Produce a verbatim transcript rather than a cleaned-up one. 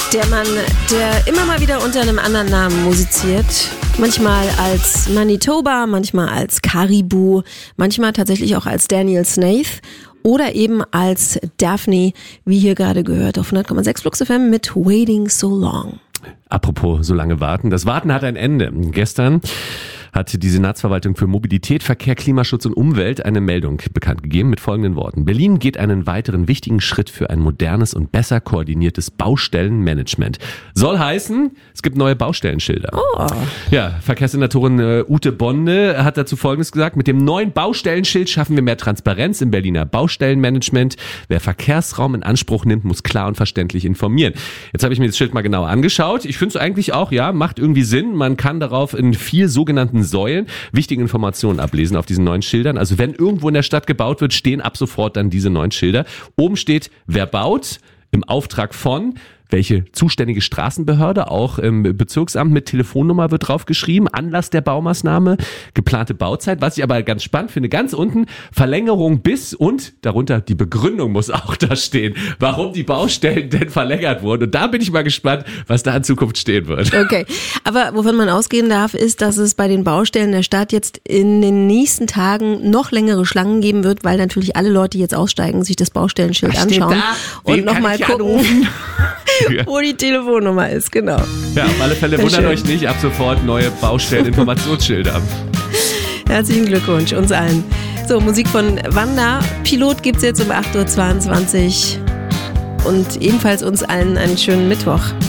Der Mann, der immer mal wieder unter einem anderen Namen musiziert. Manchmal als Manitoba, manchmal als Caribou, manchmal tatsächlich auch als Daniel Snaith oder eben als Daphne, wie hier gerade gehört, auf hundert Komma sechs Flux F M mit Waiting So Long. Apropos so lange warten. Das Warten hat ein Ende. Gestern hat die Senatsverwaltung für Mobilität, Verkehr, Klimaschutz und Umwelt eine Meldung bekannt gegeben mit folgenden Worten. Berlin geht einen weiteren wichtigen Schritt für ein modernes und besser koordiniertes Baustellenmanagement. Soll heißen, es gibt neue Baustellenschilder. Oh. Ja, Verkehrssenatorin äh, Ute Bonde hat dazu Folgendes gesagt. Mit dem neuen Baustellenschild schaffen wir mehr Transparenz im Berliner Baustellenmanagement. Wer Verkehrsraum in Anspruch nimmt, muss klar und verständlich informieren. Jetzt habe ich mir das Schild mal genauer angeschaut. Ich finde es eigentlich auch, ja, macht irgendwie Sinn. Man kann darauf in vier sogenannten Säulen wichtige Informationen ablesen auf diesen neuen Schildern. Also wenn irgendwo in der Stadt gebaut wird, stehen ab sofort dann diese neuen Schilder. Oben steht, wer baut, im Auftrag von, welche zuständige Straßenbehörde, auch im Bezirksamt mit Telefonnummer wird draufgeschrieben, Anlass der Baumaßnahme, geplante Bauzeit. Was ich aber ganz spannend finde, ganz unten Verlängerung bis und darunter die Begründung muss auch da stehen, warum die Baustellen denn verlängert wurden. Und da bin ich mal gespannt, was da in Zukunft stehen wird. Okay, aber wovon man ausgehen darf, ist, dass es bei den Baustellen der Stadt jetzt in den nächsten Tagen noch längere Schlangen geben wird, weil natürlich alle Leute, die jetzt aussteigen, sich das Baustellenschild Ach, anschauen da? und nochmal gucken, Ja. wo die Telefonnummer ist, genau. Ja, auf alle Fälle Sehr wundert schön. euch nicht, ab sofort neue Baustelleninformationsschilder. Herzlichen Glückwunsch uns allen. So, Musik von Wanda. Pilot gibt's jetzt um acht Uhr zweiundzwanzig. Und ebenfalls uns allen einen schönen Mittwoch.